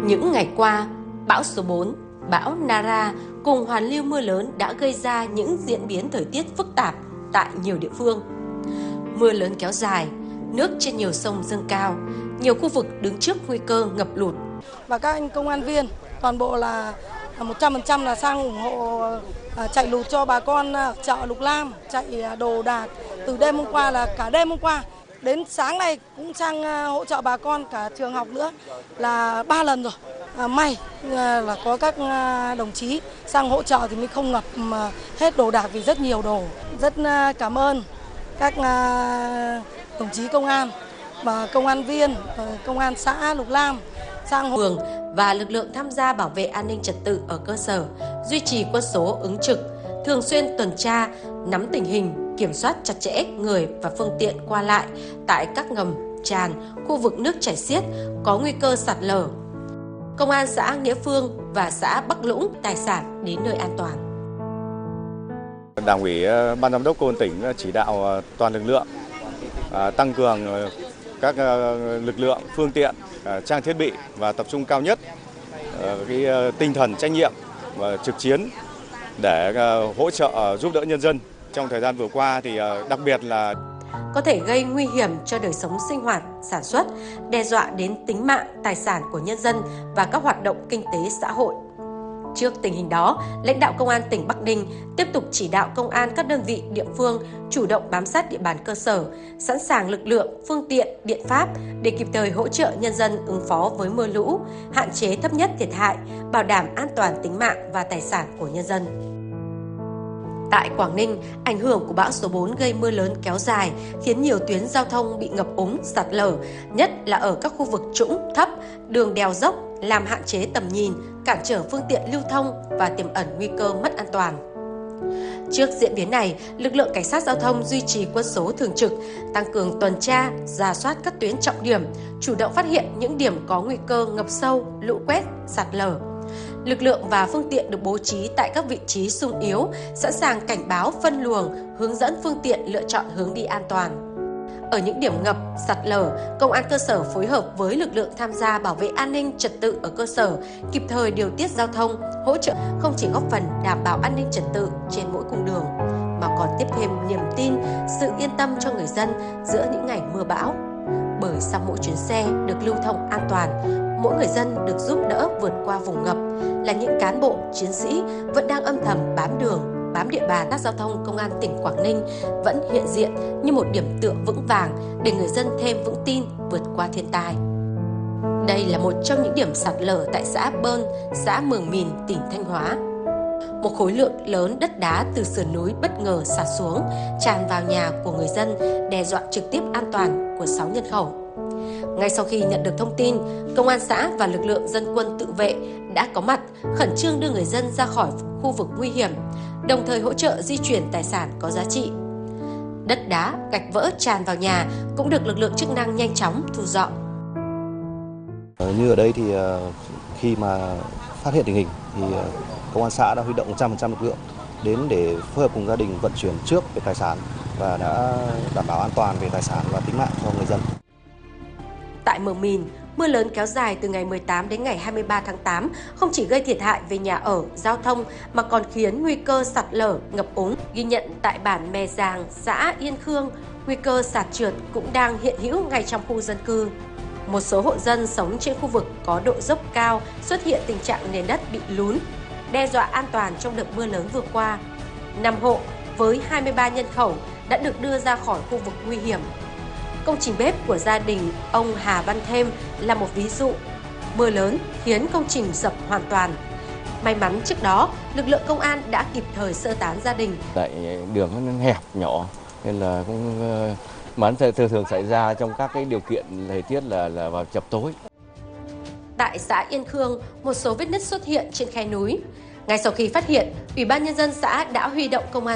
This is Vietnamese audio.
Những ngày qua, bão số 4, bão Nara cùng hoàn lưu mưa lớn đã gây ra những diễn biến thời tiết phức tạp tại nhiều địa phương. Mưa lớn kéo dài, nước trên nhiều sông dâng cao, nhiều khu vực đứng trước nguy cơ ngập lụt. Và các anh công an viên toàn bộ là 100% là sang ủng hộ chạy lụt cho bà con ở chợ Lục Lam, chạy đồ đạc từ đêm hôm qua, là cả đêm hôm qua đến sáng nay cũng sang hỗ trợ bà con, cả trường học nữa là 3 lần rồi. May là có các đồng chí sang hỗ trợ thì mới không ngập hết đồ đạc vì rất nhiều đồ. Rất cảm ơn các đồng chí công an và công an viên, công an xã Lục Lam sang phường và lực lượng tham gia bảo vệ an ninh trật tự ở cơ sở, duy trì quân số ứng trực, thường xuyên tuần tra, nắm tình hình, kiểm soát chặt chẽ người và phương tiện qua lại tại các ngầm, tràn, khu vực nước chảy xiết có nguy cơ sạt lở. Công an xã Nghĩa Phương và xã Bắc Lũng tài sản đến nơi an toàn. Đảng ủy Ban giám đốc Công an tỉnh chỉ đạo toàn lực lượng tăng cường các lực lượng, phương tiện, trang thiết bị và tập trung cao nhất cái tinh thần trách nhiệm và trực chiến để hỗ trợ giúp đỡ nhân dân. Trong thời gian vừa qua thì đặc biệt là có thể gây nguy hiểm cho đời sống sinh hoạt, sản xuất, đe dọa đến tính mạng, tài sản của nhân dân và các hoạt động kinh tế xã hội. Trước tình hình đó, lãnh đạo Công an tỉnh Bắc Ninh tiếp tục chỉ đạo công an các đơn vị địa phương chủ động bám sát địa bàn cơ sở, sẵn sàng lực lượng, phương tiện, biện pháp để kịp thời hỗ trợ nhân dân ứng phó với mưa lũ, hạn chế thấp nhất thiệt hại, bảo đảm an toàn tính mạng và tài sản của nhân dân. Tại Quảng Ninh, ảnh hưởng của bão số 4 gây mưa lớn kéo dài khiến nhiều tuyến giao thông bị ngập úng, sạt lở, nhất là ở các khu vực trũng, thấp, đường đèo dốc, làm hạn chế tầm nhìn, cản trở phương tiện lưu thông và tiềm ẩn nguy cơ mất an toàn. Trước diễn biến này, lực lượng cảnh sát giao thông duy trì quân số thường trực, tăng cường tuần tra, rà soát các tuyến trọng điểm, chủ động phát hiện những điểm có nguy cơ ngập sâu, lũ quét, sạt lở. Lực lượng và phương tiện được bố trí tại các vị trí xung yếu, sẵn sàng cảnh báo, phân luồng, hướng dẫn phương tiện lựa chọn hướng đi an toàn. Ở những điểm ngập, sạt lở, công an cơ sở phối hợp với lực lượng tham gia bảo vệ an ninh trật tự ở cơ sở, kịp thời điều tiết giao thông, hỗ trợ không chỉ góp phần đảm bảo an ninh trật tự trên mỗi cung đường, mà còn tiếp thêm niềm tin, sự yên tâm cho người dân giữa những ngày mưa bão. Bởi sau mỗi chuyến xe được lưu thông an toàn, mỗi người dân được giúp đỡ vượt qua vùng ngập là những cán bộ, chiến sĩ vẫn đang âm thầm bám đường, bám địa bàn. Giao thông Công an tỉnh Quảng Ninh vẫn hiện diện như một điểm tựa vững vàng để người dân thêm vững tin vượt qua thiên tai. Đây là một trong những điểm sạt lở tại xã Bơn, xã Mường Mìn, tỉnh Thanh Hóa. Một khối lượng lớn đất đá từ sườn núi bất ngờ sạt xuống, tràn vào nhà của người dân, đe dọa trực tiếp an toàn của 6 nhân khẩu. Ngay sau khi nhận được thông tin, Công an xã và lực lượng dân quân tự vệ đã có mặt, khẩn trương đưa người dân ra khỏi khu vực nguy hiểm, đồng thời hỗ trợ di chuyển tài sản có giá trị. Đất đá, gạch vỡ tràn vào nhà cũng được lực lượng chức năng nhanh chóng thu dọn. Như ở đây thì khi mà phát hiện tình hình thì Công an xã đã huy động 100% lực lượng đến để phối hợp cùng gia đình vận chuyển trước về tài sản và đã đảm bảo an toàn về tài sản và tính mạng cho người dân. Tại Mường Mìn, mưa lớn kéo dài từ ngày 18 đến ngày 23 tháng 8 không chỉ gây thiệt hại về nhà ở, giao thông mà còn khiến nguy cơ sạt lở, ngập úng. Ghi nhận tại bản Mè Giàng, xã Yên Khương, nguy cơ sạt trượt cũng đang hiện hữu ngay trong khu dân cư. Một số hộ dân sống trên khu vực có độ dốc cao xuất hiện tình trạng nền đất bị lún, đe dọa an toàn trong đợt mưa lớn vừa qua. 5 hộ với 23 nhân khẩu đã được đưa ra khỏi khu vực nguy hiểm. Công trình bếp của gia đình ông Hà Văn Thêm là một ví dụ. Mưa lớn khiến công trình sập hoàn toàn. May mắn trước đó, lực lượng công an đã kịp thời sơ tán gia đình. Tại đường nó hẹp nhỏ nên là cũng thường xảy ra trong các cái điều kiện thời tiết là vào chập tối. Tại xã Yên Khương, một số vết nứt xuất hiện trên khe núi. Ngay sau khi phát hiện, Ủy ban Nhân dân xã đã huy động công an